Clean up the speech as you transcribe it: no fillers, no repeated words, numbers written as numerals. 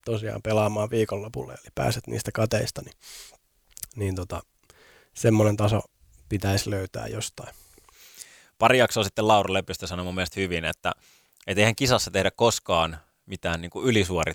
tosiaan pelaamaan viikonlopulle, eli pääset niistä kateista, niin semmoinen taso pitäisi löytää jostain. Pari jaksoa sitten Laura Lepistö sanoi mun mielestä hyvin, että eihän kisassa tehdä koskaan mitään niin kuin